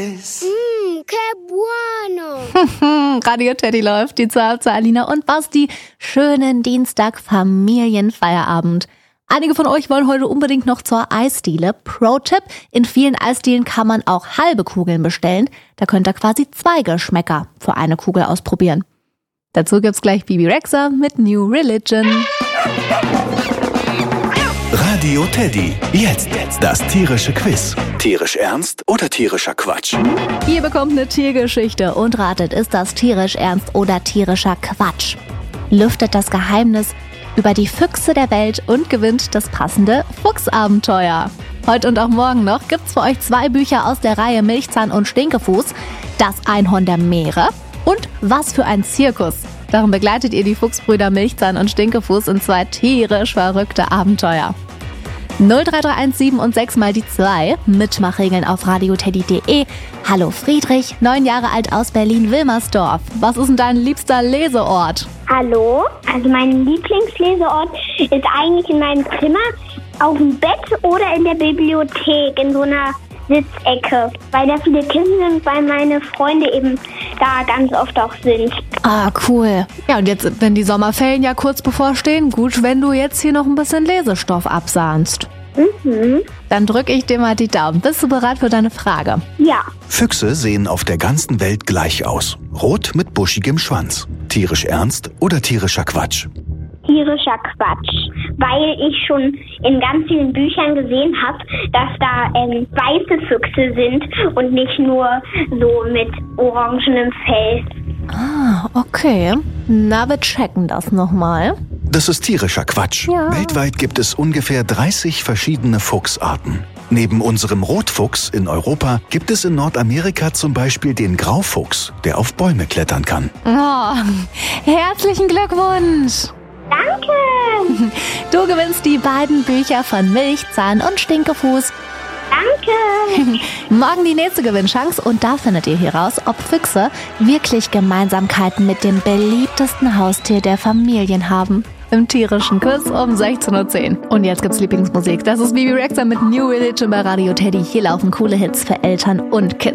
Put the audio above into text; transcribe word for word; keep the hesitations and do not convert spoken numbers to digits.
Mmm, que bueno. Radio Teddy läuft, die Zahl zu Alina und Basti. Schönen Dienstag Familienfeierabend. Einige von euch wollen heute unbedingt noch zur Eisdiele. Pro-Tipp, in vielen Eisdielen kann man auch halbe Kugeln bestellen. Da könnt ihr quasi zwei Geschmäcker für eine Kugel ausprobieren. Dazu gibt's gleich Bibi Rexha mit New Religion. Radio Teddy. Jetzt das tierische Quiz. Tierisch ernst oder tierischer Quatsch? Ihr bekommt eine Tiergeschichte und ratet, ist das tierisch ernst oder tierischer Quatsch? Lüftet das Geheimnis über die Füchse der Welt und gewinnt das passende Fuchsabenteuer. Heute und auch morgen noch gibt's für euch zwei Bücher aus der Reihe Milchzahn und Stinkefuß. Das Einhorn der Meere und Was für ein Zirkus. Darum begleitet ihr die Fuchsbrüder Milchzahn und Stinkefuß in zwei tierisch verrückte Abenteuer. null drei drei eins sieben und sechs mal die zwei. Mitmachregeln auf radioteddy punkt de. Hallo Friedrich, neun Jahre alt aus Berlin-Wilmersdorf. Was ist denn dein liebster Leseort? Hallo, also mein Lieblingsleseort ist eigentlich in meinem Zimmer, auf dem Bett oder in der Bibliothek, in so einer Sitzecke, weil da viele Kinder sind, weil meine Freunde eben da ganz oft auch sind. Ah, cool. Ja, und jetzt, wenn die Sommerferien ja kurz bevorstehen, gut, wenn du jetzt hier noch ein bisschen Lesestoff absahnst. Mhm. Dann drücke ich dir mal die Daumen. Bist du bereit für deine Frage? Ja. Füchse sehen auf der ganzen Welt gleich aus. Rot mit buschigem Schwanz. Tierisch ernst oder tierischer Quatsch? Tierischer Quatsch, weil ich schon in ganz vielen Büchern gesehen habe, dass da ähm, weiße Füchse sind und nicht nur so mit orangenem Fell. Ah, okay. Na, wir checken das nochmal. Das ist tierischer Quatsch. Ja. Weltweit gibt es ungefähr dreißig verschiedene Fuchsarten. Neben unserem Rotfuchs in Europa gibt es in Nordamerika zum Beispiel den Graufuchs, der auf Bäume klettern kann. Oh, herzlichen Glückwunsch! Danke! Du gewinnst die beiden Bücher von Milchzahn und Stinkefuß. Danke! Morgen die nächste Gewinnchance und da findet ihr hier raus, ob Füchse wirklich Gemeinsamkeiten mit dem beliebtesten Haustier der Familien haben. Im tierischen Quiz um sechzehn Uhr zehn. Und jetzt gibt's Lieblingsmusik. Das ist Bibi Rexha mit New Religion bei Radio Teddy. Hier laufen coole Hits für Eltern und Kids.